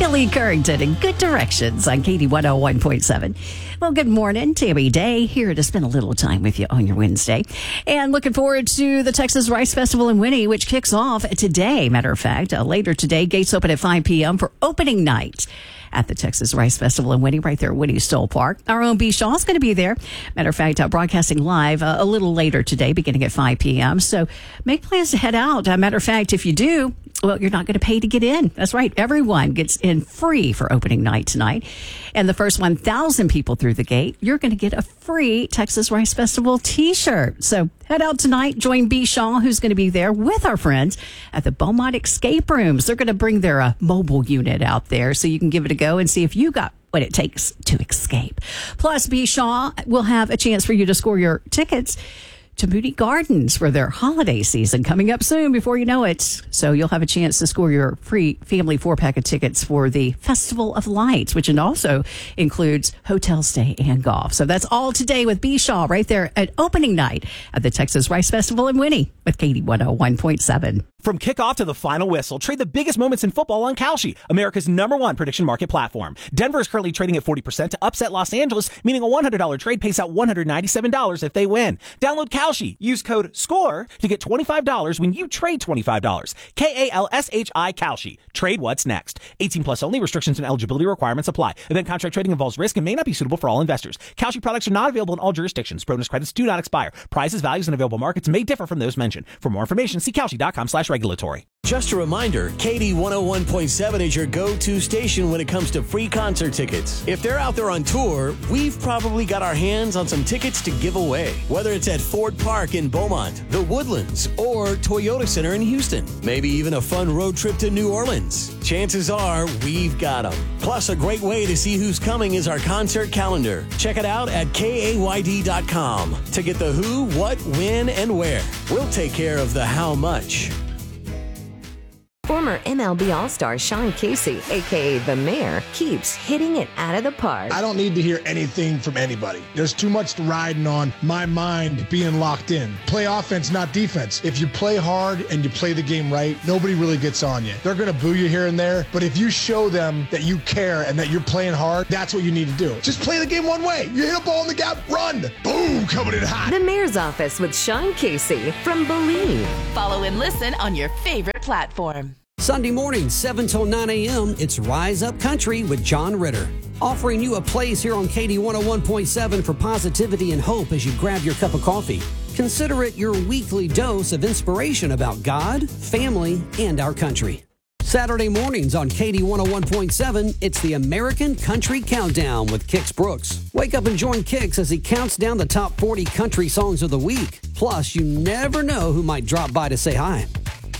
Kelly Currington and Good Directions on Katie 101.7. Well, good morning. Tammy Day here to spend a little time with you on your Wednesday. And looking forward to the Texas Rice Festival in Winnie, which kicks off today. Matter of fact, later today, gates open at 5 p.m. for opening night at the Texas Rice Festival in Winnie, right there at Winnie Stoll Park. Our own B. Shaw is going to be there. Matter of fact, broadcasting live a little later today, beginning at 5 p.m. So make plans to head out. Matter of fact, if you do, well, you're not going to pay to get in. That's right. Everyone gets in free for opening night tonight. And the first 1,000 people through the gate, you're going to get a free Texas Rice Festival t-shirt. So head out tonight. Join B. Shaw, who's going to be there with our friends at the Beaumont Escape Rooms. They're going to bring their mobile unit out there so you can give it a go and see if you got what it takes to escape. Plus, B. Shaw will have a chance for you to score your tickets to Moody Gardens for their holiday season coming up soon before you know it. So you'll have a chance to score your free family 4-pack of tickets for the Festival of Lights, which also includes hotel stay and golf. So that's all today with B. Shaw right there at opening night at the Texas Rice Festival in Winnie with Katie 101.7. From kickoff to the final whistle, trade the biggest moments in football on Kalshi, America's #1 prediction market platform. Denver is currently trading at 40% to upset Los Angeles, meaning a $100 trade pays out $197 if they win. Download Kalshi. Use code SCORE to get $25 when you trade $25. KALSHI Kalshi. Trade what's next. 18 plus only. Restrictions and eligibility requirements apply. Event contract trading involves risk and may not be suitable for all investors. Kalshi products are not available in all jurisdictions. Bonus credits do not expire. Prices, values, and available markets may differ from those mentioned. For more information, see Kalshi.com/regulatory. Just a reminder, Katie 101.7 is your go-to station when it comes to free concert tickets. If they're out there on tour, we've probably got our hands on some tickets to give away. Whether it's at Ford Park in Beaumont, the Woodlands, or Toyota Center in Houston. Maybe even a fun road trip to New Orleans. Chances are we've got them. Plus, a great way to see who's coming is our concert calendar. Check it out at KAYD.com to get the who, what, when, and where. We'll take care of the how much. Former MLB All-Star Sean Casey, a.k.a. The Mayor, keeps hitting it out of the park. I don't need to hear anything from anybody. There's too much riding on my mind being locked in. Play offense, not defense. If you play hard and you play the game right, nobody really gets on you. They're going to boo you here and there, but if you show them that you care and that you're playing hard, that's what you need to do. Just play the game one way. You hit a ball in the gap, run. Boom, coming in hot. The Mayor's Office with Sean Casey from Believe. Follow and listen on your favorite platform. Sunday morning, 7 till 9 a.m., it's Rise Up Country with John Ritter. Offering you a place here on Katie 101.7 for positivity and hope as you grab your cup of coffee. Consider it your weekly dose of inspiration about God, family, and our country. Saturday mornings on Katie 101.7, it's the American Country Countdown with Kix Brooks. Wake up and join Kix as he counts down the top 40 country songs of the week. Plus, you never know who might drop by to say hi.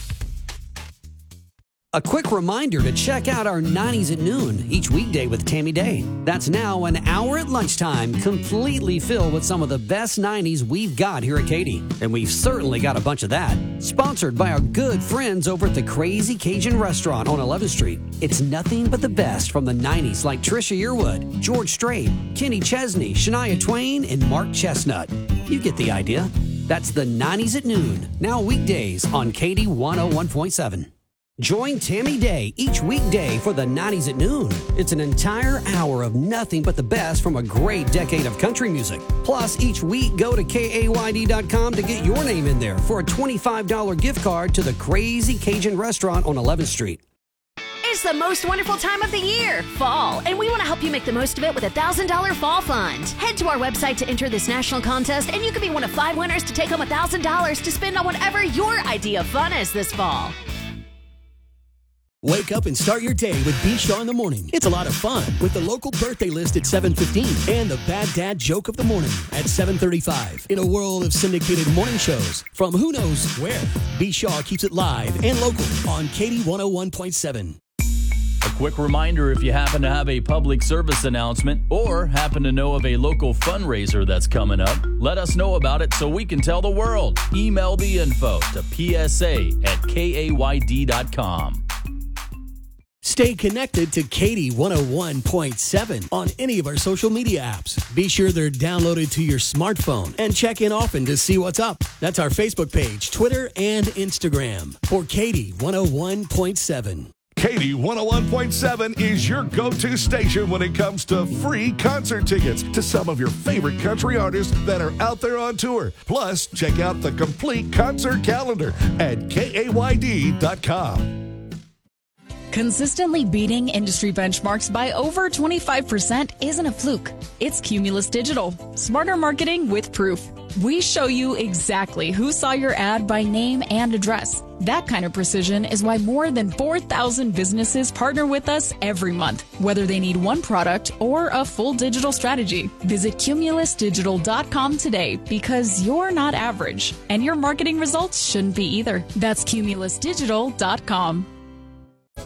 A quick reminder to check out our 90s at noon each weekday with Tammy Day. That's now an hour at lunchtime, completely filled with some of the best 90s we've got here at Katie. And we've certainly got a bunch of that. Sponsored by our good friends over at the Crazy Cajun Restaurant on 11th Street. It's nothing but the best from the 90s like Trisha Yearwood, George Strait, Kenny Chesney, Shania Twain, and Mark Chestnut. You get the idea. That's the 90s at noon, now weekdays on Katie 101.7. Join Tammy Day each weekday for the 90s at noon. It's an entire hour of nothing but the best from a great decade of country music. Plus, each week, go to KAYD.com to get your name in there for a $25 gift card to the Crazy Cajun Restaurant on 11th Street. It's the most wonderful time of the year, fall, and we want to help you make the most of it with a $1,000 fall fund. Head to our website to enter this national contest, and you could be one of 5 winners to take home $1,000 to spend on whatever your idea of fun is this fall. Wake up and start your day with B. Shaw in the morning. It's a lot of fun with the local birthday list at 7:15 and the Bad Dad Joke of the Morning at 7:35. In a world of syndicated morning shows from who knows where, B. Shaw keeps it live and local on Katie 101.7. A quick reminder, if you happen to have a public service announcement or happen to know of a local fundraiser that's coming up, let us know about it so we can tell the world. Email the info to psa@kayd.com. Stay connected to Katie 101.7 on any of our social media apps. Be sure they're downloaded to your smartphone and check in often to see what's up. That's our Facebook page, Twitter, and Instagram for Katie 101.7. Katie 101.7 is your go-to station when it comes to free concert tickets to some of your favorite country artists that are out there on tour. Plus, check out the complete concert calendar at KAYD.com. Consistently beating industry benchmarks by over 25% isn't a fluke. It's Cumulus Digital. Smarter marketing with proof. We show you exactly who saw your ad by name and address. That kind of precision is why more than 4,000 businesses partner with us every month, whether they need one product or a full digital strategy. Visit cumulusdigital.com today because you're not average, and your marketing results shouldn't be either. That's cumulusdigital.com.